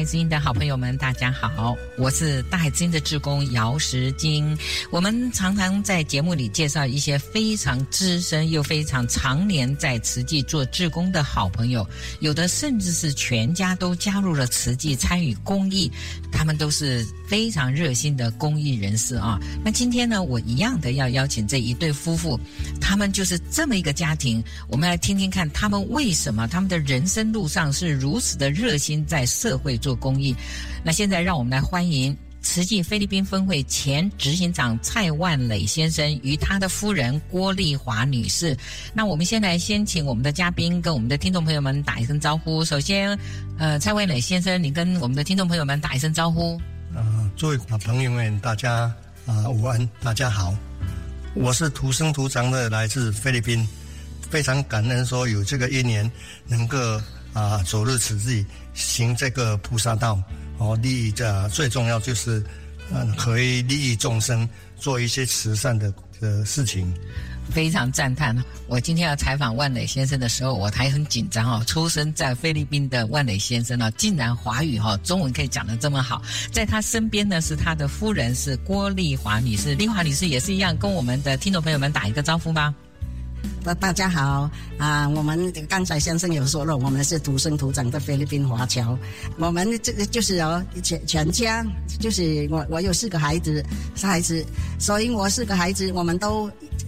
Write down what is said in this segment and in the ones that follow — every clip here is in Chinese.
海之音的好朋友们，大家好，我是大海之音的志工姚时金。我们常常在节目里介绍一些非常资深又非常常年在慈济做志工的好朋友，有的甚至是全家都加入了慈济参与公益，他们都是非常热心的公益人士啊。那今天呢，我一样的要邀请这一对夫妇，他们就是这么一个家庭，我们来听听看他们为什么他们的人生路上是如此的热心在社会做公益。那现在让我们来欢迎慈济菲律宾分会前执行长蔡万磊先生与他的夫人郭丽华女士。那我们先请我们的嘉宾跟我们的听众朋友们打一声招呼。首先蔡万磊先生，你跟我们的听众朋友们打一声招呼。 诸位朋友们，大家午安，大家好，我是土生土长的来自菲律宾，非常感恩说有这个一年能够走入慈济，行这个菩萨道，利益最重要就是可以利益众生，做一些慈善的事情。 非常赞叹。我今天要采访万磊先生的时候，我还很紧张出生在菲律宾的万磊先生竟然华语中文可以讲得这么好。在他身边呢是他的夫人，是郭丽华女士。丽华女士也是一样，跟我们的听众朋友们打一个招呼吧。 大家好我们刚才先生有说了，我们是土生土长的菲律宾华侨。我们这个就是全家，就是我有4个孩子，所以我4个孩子，我们都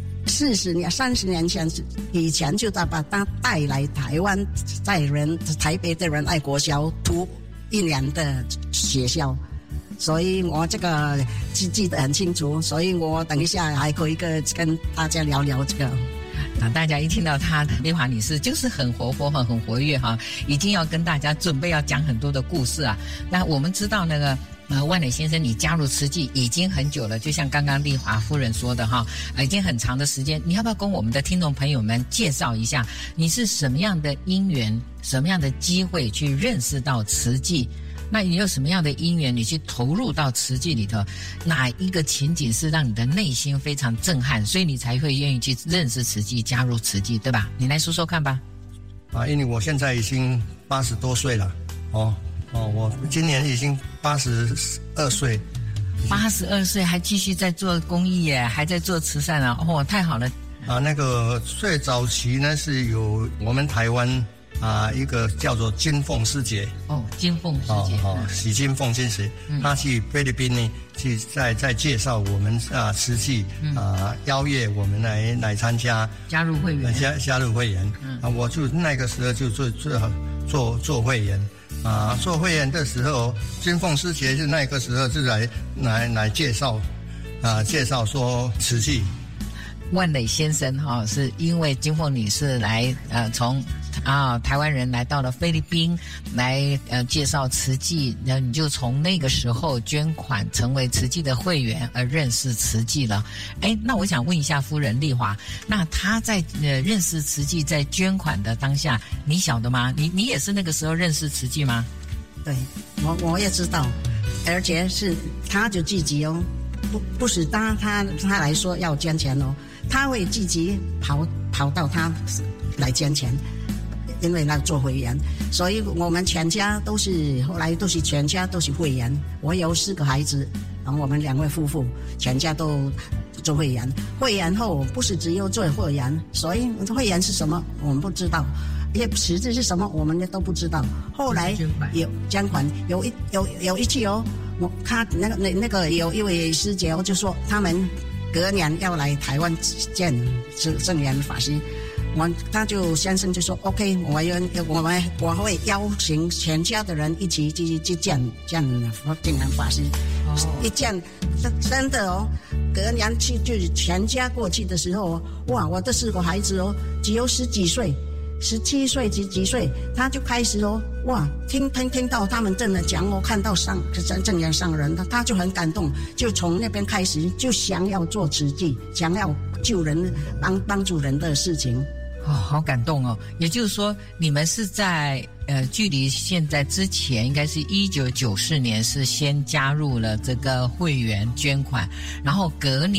30年以前就把他带来台湾，在台北的仁爱国小读1年的学校，所以我这个记得很清楚，所以我等一下还可以跟大家聊聊这个。 大家一听到她丽华女士就是很活泼很活跃已经要跟大家准备要讲很多的故事啊。那我们知道那个万磊先生你加入慈济已经很久了，就像刚刚丽华夫人说的已经很长的时间。你要不要跟我们的听众朋友们介绍一下，你是什么样的因缘，什么样的机会去认识到慈济？那你有什么样的因缘，你去投入到慈济里头？哪一个情景是让你的内心非常震撼，所以你才会愿意去认识慈济，加入慈济，对吧？你来说说看吧。 因为我现在已经80多岁了我今年已经82岁。 82岁还继续在做公益耶，还在做慈善太好了。 那个最早期呢是有我们台湾一个叫做金凤师姐金凤师姐许金凤师姐，她去菲律宾呢，去在介绍我们慈济邀约我们来参加加入会员加入会员我就那个时候就做会员做会员的时候，金凤师姐是那个时候就来介绍说慈济。 万磊先生是因为金凤女士来从台湾人来到了菲律宾来介绍慈济，然后你就从那个时候捐款成为慈济的会员而认识慈济了。那我想问一下夫人丽华，那她在认识慈济在捐款的当下，你晓得吗？你也是那个时候认识慈济吗？ 对，我也知道，而且是她就积极不是他来说要捐钱他会积极跑到他来捐钱，因为他做会员，所以我们全家后来都是全家都是会员。我有4个孩子，然后我们2位夫妇全家都做会员。会员后不是只有做会员，所以会员是什么我们不知道，也实质是什么我们也都不知道。后来有捐款，有一次他那个有一位师姐就说他们隔年要来台湾见证严法师，他就先生就说 OK， 我会邀请全家的人一起去见证严法师。一见真的隔年去就全家过去的时候哇，我的4个孩子只有10几岁，17岁几岁，他就开始哇，听到他们真的讲看到正言上人，他就很感动，就从那边开始就想要做慈济，想要救人帮助人的事情。 好感动也就是说你们是在距离现在之前应该是1994年是先加入了这个会员捐款，然后隔年